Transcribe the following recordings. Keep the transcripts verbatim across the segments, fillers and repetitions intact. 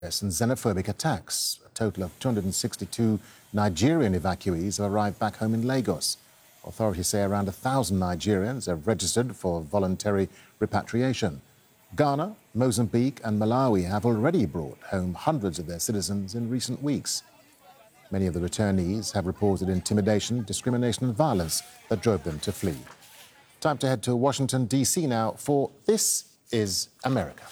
and xenophobic attacks. A total of two hundred sixty-two Nigerian evacuees have arrived back home in Lagos. Authorities say around one thousand Nigerians have registered for voluntary repatriation. Ghana, Mozambique and Malawi have already brought home hundreds of their citizens in recent weeks. Many of the returnees have reported intimidation, discrimination and violence that drove them to flee. Time to head to Washington, D C now for This is America.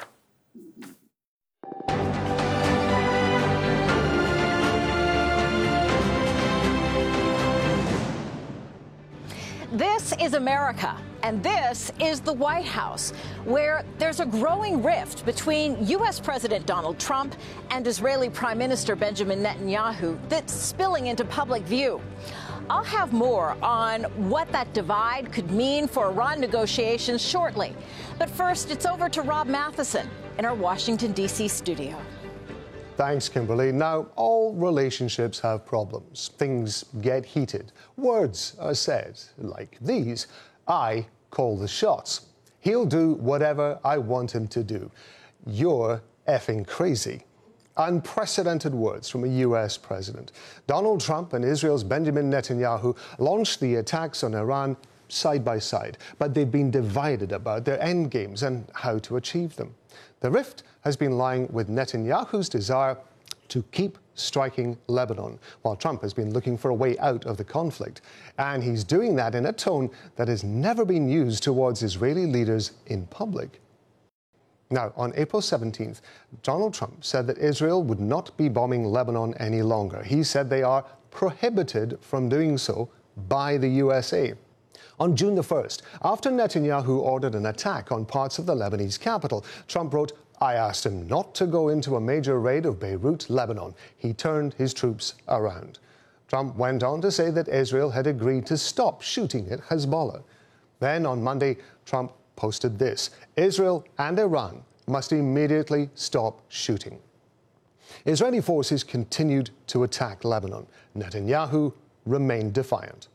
This is America, and this is the White House, where there's a growing rift between U S President Donald Trump and Israeli Prime Minister Benjamin Netanyahu that's spilling into public view. I'll have more on what that divide could mean for Iran negotiations shortly. But first, it's over to Rob Matheson in our Washington, D C studio. Thanks, Kimberly. Now, all relationships have problems. Things get heated. Words are said, like these: I call the shots. He'll do whatever I want him to do. You're effing crazy. Unprecedented words from a U S president. Donald Trump and Israel's Benjamin Netanyahu launched the attacks on Iran side by side, but they've been divided about their end games and how to achieve them. The rift has been lying with Netanyahu's desire to keep striking Lebanon, while Trump has been looking for a way out of the conflict. And he's doing that in a tone that has never been used towards Israeli leaders in public. Now, on April seventeenth, Donald Trump said that Israel would not be bombing Lebanon any longer. He said they are prohibited from doing so by the U S A. On June the first, after Netanyahu ordered an attack on parts of the Lebanese capital, Trump wrote, I asked him not to go into a major raid of Beirut, Lebanon. He turned his troops around. Trump went on to say that Israel had agreed to stop shooting at Hezbollah. Then on Monday, Trump posted this: Israel and Iran must immediately stop shooting. Israeli forces continued to attack Lebanon. Netanyahu remained defiant.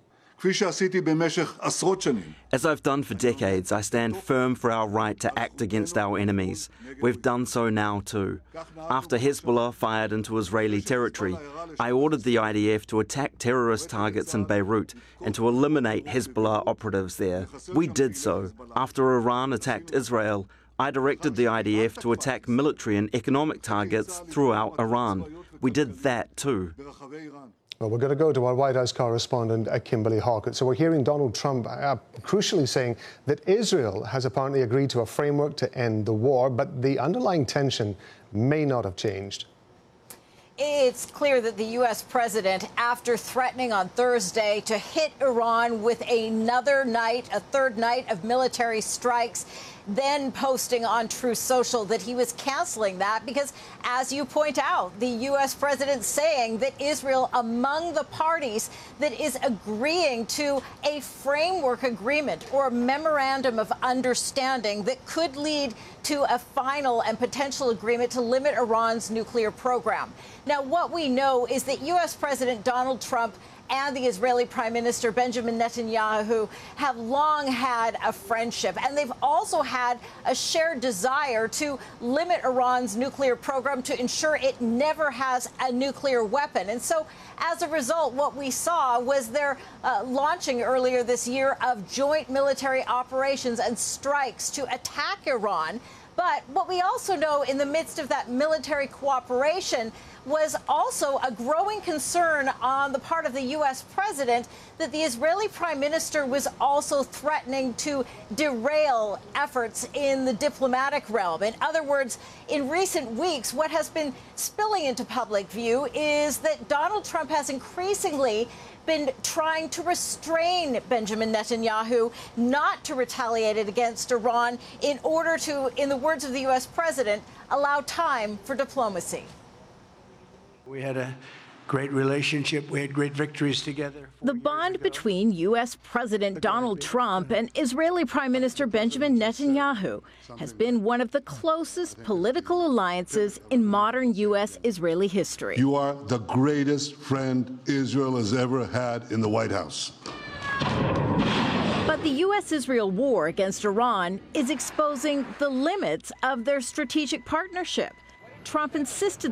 As I've done for decades, I stand firm for our right to act against our enemies. We've done so now too. After Hezbollah fired into Israeli territory, I ordered the I D F to attack terrorist targets in Beirut and to eliminate Hezbollah operatives there. We did so. After Iran attacked Israel, I directed the I D F to attack military and economic targets throughout Iran. We did that too. Well, we're going to go to our White House correspondent, uh, Kimberly Hawkett. So we're hearing Donald Trump uh, crucially saying that Israel has apparently agreed to a framework to end the war, but the underlying tension may not have changed. It's clear that the U S president, after threatening on Thursday to hit Iran with another night, a third night of military strikes, then posting on Truth Social that he was canceling that because, as you point out, the U S president saying that Israel among the parties that is agreeing to a framework agreement or a memorandum of understanding that could lead to a final and potential agreement to limit Iran's nuclear program. Now, what we know is that U S President Donald Trump and the Israeli Prime Minister Benjamin Netanyahu have long had a friendship, and they've also had a shared desire to limit Iran's nuclear program to ensure it never has a nuclear weapon. And so, as a result, what we saw was their uh, launching earlier this year of joint military operations and strikes to attack Iran. But what we also know in the midst of that military cooperation was also a growing concern on the part of the U S president that the Israeli prime minister was also threatening to derail efforts in the diplomatic realm. In other words, in recent weeks, what has been spilling into public view is that Donald Trump has increasingly been trying to restrain Benjamin Netanyahu not to retaliate against Iran in order to, in the words of the U S president, allow time for diplomacy. We had a great relationship. We had great victories together. The bond between U S President Donald Trump and Israeli Prime Minister Benjamin Netanyahu has been one of the closest political alliances in modern U S Israeli history. You are the greatest friend Israel has ever had in the White House. But the U S Israel war against Iran is exposing the limits of their strategic partnership. Trump insisted